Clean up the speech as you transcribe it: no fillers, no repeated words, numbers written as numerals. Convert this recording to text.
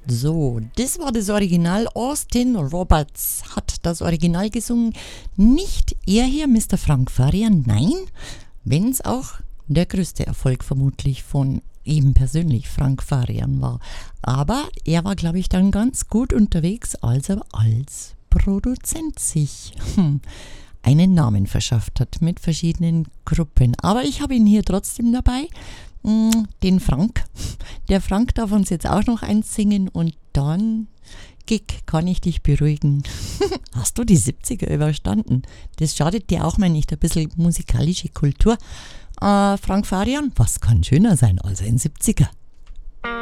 So, das war das Original. Austin Roberts hat das Original gesungen. Nicht er hier, Mr. Frank Farian, nein, wenn es auch der größte Erfolg vermutlich von ihm persönlich, Frank Farian, war. Aber er war, glaube ich, dann ganz gut unterwegs, als er als Produzent sich einen Namen verschafft hat mit verschiedenen Gruppen. Aber ich habe ihn hier trotzdem dabei, den Frank. Der Frank darf uns jetzt auch noch eins singen und dann, Gig, kann ich dich beruhigen. Hast du die 70er überstanden? Das schadet dir auch mal nicht, ein bisschen musikalische Kultur. Frank Farian, was kann schöner sein als ein 70er?